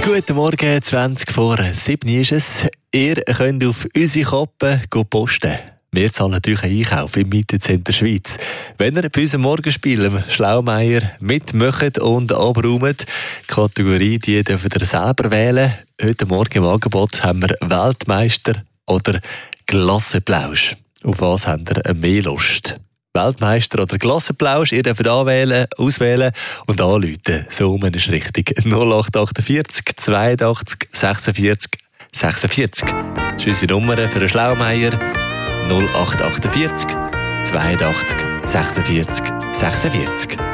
Guten Morgen, 20 vor 7 ist es. Ihr könnt auf unsere Kappe posten. Wir zahlen natürlich einen Einkauf im Mietenzentrum Schweiz. Wenn ihr bei unserem Morgenspiel im Schlaumeier mitmacht und abräumt, die Kategorie die dürft ihr selber wählen. Heute Morgen im Angebot haben wir Weltmeister oder Glasseplausch. Auf was habt ihr mehr Lust? Weltmeister oder Glasseplausch, ihr dürft auswählen und anrufen. So ist richtig. 0848 82 46 46. Das ist unsere Nummer für den Schlaumeier. 0848 82 46 46.